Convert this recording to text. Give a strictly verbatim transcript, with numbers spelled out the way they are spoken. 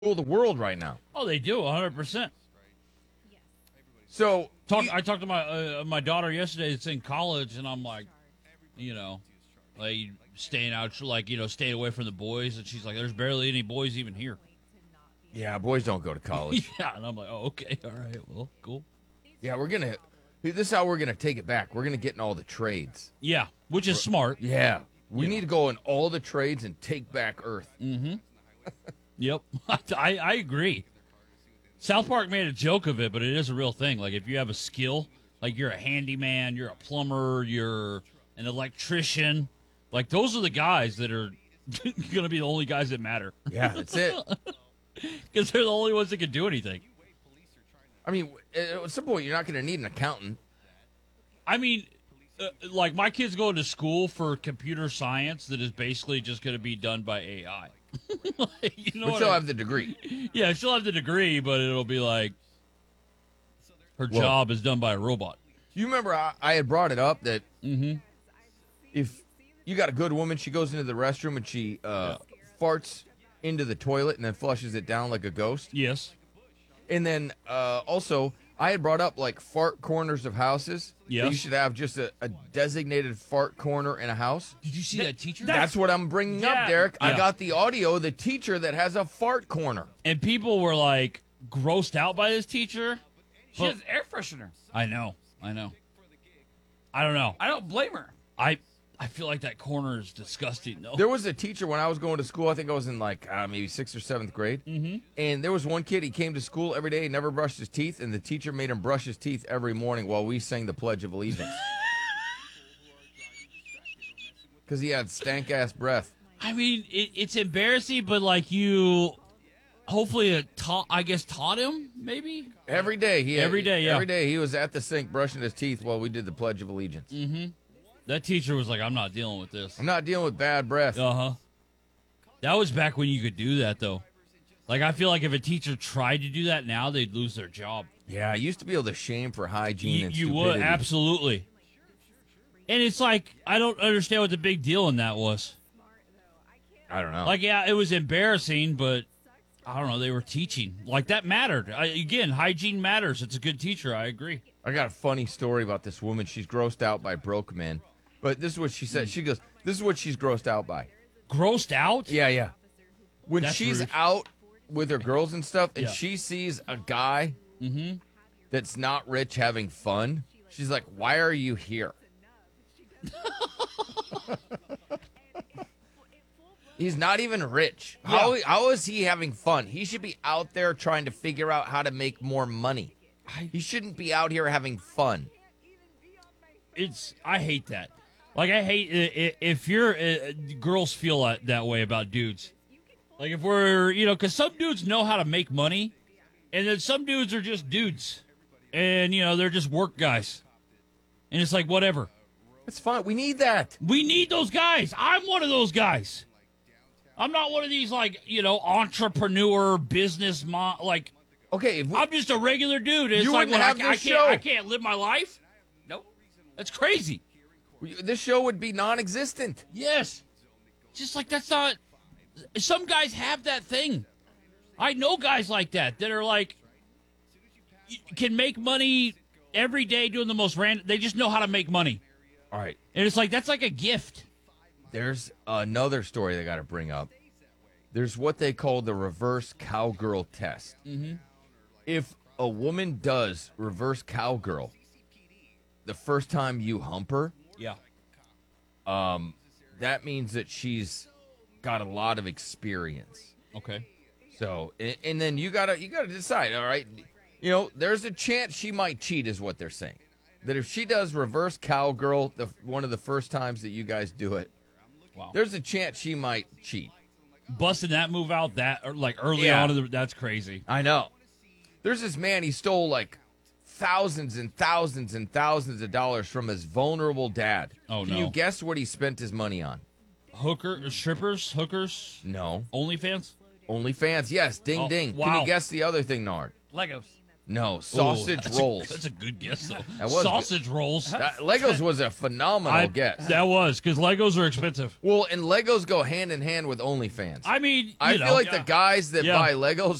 rule the world right now. Oh, they do, one hundred percent. So Talk, you- I talked to my uh, my daughter yesterday. It's in college, and I'm like, you know, like staying out, like you know, staying away from the boys. And she's like, "There's barely any boys even here." yeah, boys don't go to college. Yeah, and I'm like, "Oh, okay, all right, well, cool." Yeah, we're gonna. This is how we're gonna take it back. We're gonna get in all the trades. Yeah, which is smart. Yeah, we You need know. to go in all the trades and take back Earth. Yep, I I agree. South Park made a joke of it, but it is a real thing. Like if you have a skill, like you're a handyman, you're a plumber, you're an electrician, like those are the guys that are going to be the only guys that matter Yeah, that's it. because they're the only ones that can do anything. I mean, at some point, you're not gonna need an accountant. I mean, uh, like my kid's going to school for computer science that is basically just going to be done by A I. Like, you know But what she'll I- have the degree. yeah, she'll have the degree, but it'll be like her Well- job is done by a robot. You remember I, I had brought it up that Mm-hmm. if you got a good woman, she goes into the restroom and she uh, farts into the toilet and then flushes it down like a ghost. Yes. And then uh, also, I had brought up like fart corners of houses. that Yes. You should have just a, a designated fart corner in a house. Did you see that, teacher? That's what I'm bringing Yeah. up, Derek. I Yeah. got the audio, the teacher that has a fart corner. And people were like grossed out by this teacher. She Well- has air freshener. I know. I know. I don't know. I don't blame her. I I feel like that corner is disgusting though. There was a teacher when I was going to school. I think I was in like uh, maybe sixth or seventh grade. Mm-hmm. And there was one kid. He came to school every day, never brushed his teeth, and the teacher made him brush his teeth every morning while we sang the Pledge of Allegiance. Because he had stank ass breath. I mean, it, it's embarrassing, but like you, hopefully it taught. I guess taught him maybe. Every day, he had, Every day, yeah. every day he was at the sink brushing his teeth while we did the Pledge of Allegiance. That teacher was like, "I'm not dealing with this." I'm not dealing with bad breath. Uh huh. That was back when you could do that though. Like I feel like if a teacher tried to do that now, they'd lose their job. Yeah, I used to be able to shame for hygiene You, and you stupidity. would absolutely. And it's like I don't understand what the big deal in that was. I don't know. Like, yeah, it was embarrassing, but I don't know. They were teaching. Like, that mattered. I, again, hygiene matters. It's a good teacher. I agree. I got a funny story about this woman. She's grossed out by broke men. But this is what she said. She goes, this is what she's grossed out by. Grossed out? Yeah, yeah. When That's she's rude. out with her girls and stuff, and Yeah. she sees a guy Mm-hmm. that's not rich having fun, she's like, why are you here? He's not even rich. How, Yeah. how is he having fun? He should be out there trying to figure out how to make more money. He shouldn't be out here having fun. It's, I hate that. Like, I hate i- i- if you're, uh, girls feel that, that way about dudes. Like, if we're, you know, because some dudes know how to make money, and then some dudes are just dudes. And, you know, they're just work guys. And it's like, whatever. It's fine. We need that. We need those guys. I'm one of those guys. I'm not one of these, like, you know, entrepreneur, business mom. Like, Okay, if we, I'm just a regular dude. It's You like, wouldn't what, I, have ca- I this can't, show. I can't live my life? Nope. That's crazy. this show would be non-existent. Yes. Just like that's not. Some guys have that thing. I know guys like that that are like, y- can make money every day doing the most random. They just know how to make money. All right. And it's like, that's like a gift. There's another story they got to bring up. There's what they call the reverse cowgirl test. Mm-hmm. If a woman does reverse cowgirl the first time you hump her, Yeah. um, that means that she's got a lot of experience. Okay. So, and, and then you gotta you gotta decide. All right, you know, there's a chance she might cheat, is what they're saying. That if she does reverse cowgirl the one of the first times that you guys do it, Wow. there's a chance she might cheat. Busting that move out that or like early Yeah. on, in the, that's crazy. I know. There's this man, he stole like thousands and thousands and thousands of dollars from his vulnerable dad. Oh, Can no. you guess what he spent his money on? Hooker, strippers, hookers, No. OnlyFans. OnlyFans. Yes. Ding, Oh, ding. Can wow. you guess the other thing, Nard? Legos. No, sausage Ooh, that's rolls. A, that's a good guess, though. That was Sausage rolls. That, Legos was a phenomenal I, guess. That was, because Legos are expensive. Well, and Legos go hand in hand with OnlyFans. I mean, you I know, feel like yeah. the guys that Yeah. buy Legos